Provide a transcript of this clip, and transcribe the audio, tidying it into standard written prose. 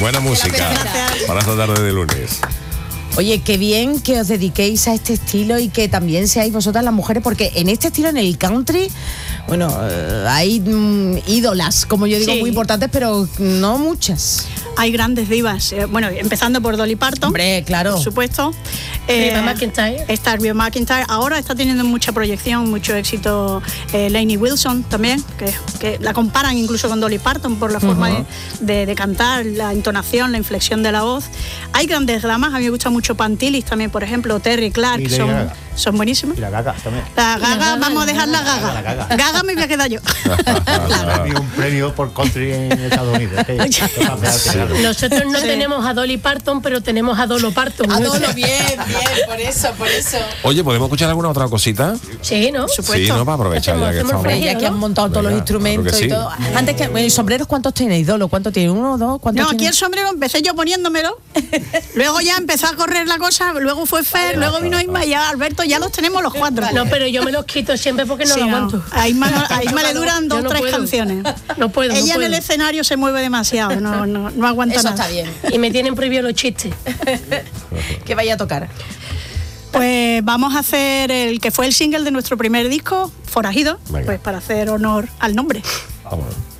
Buena música para esta tarde de lunes. Oye, qué bien que os dediquéis a este estilo y que también seáis vosotras las mujeres, porque en este estilo, en el country, bueno, hay ídolas, como yo digo, muy importantes, pero no muchas. Hay grandes divas, bueno, empezando por Dolly Parton. Hombre, claro. Por supuesto. Reba McEntire. Está Reba McEntire. Ahora está teniendo mucha proyección, mucho éxito Lainey Wilson también, que la comparan incluso con Dolly Parton por la forma de cantar, la entonación, la inflexión de la voz. Hay grandes damas, a mí me gusta mucho Pantilis también, por ejemplo, Terry Clark, son buenísimos. Y la Gaga también. La Gaga, vamos a dejar la Gaga. Gaga me voy a quedar yo. Claro. Un premio por country en Estados Unidos. Nosotros no tenemos a Dolly Parton, pero tenemos a Dolo Parton. A Dolo, bien, por eso. Oye, ¿podemos escuchar alguna otra cosita? Sí, ¿no? Sí, ¿no? Para aprovechar ya que estamos. Ya que han montado todos los instrumentos y todo. Antes que, ¿sombreros cuántos tenéis, Dolo? ¿Cuántos tiene? ¿Uno o dos? No, aquí el sombrero empecé yo poniéndomelo. Luego ya empezó a correr la cosa, luego fue Fer, luego vino Isma y ya Alberto, ya los tenemos los cuatro. No, pero yo me los quito siempre porque no lo aguanto. A Isma le duran 2 o 3 canciones. No puedo. Ella en el escenario se mueve demasiado, no aguanta Eso nada. está bien. Y me tienen prohibido los chistes. ¿Qué vaya a tocar? Pues vamos a hacer el que fue el single de nuestro primer disco, Forajido, pues para hacer honor al nombre. Vamos.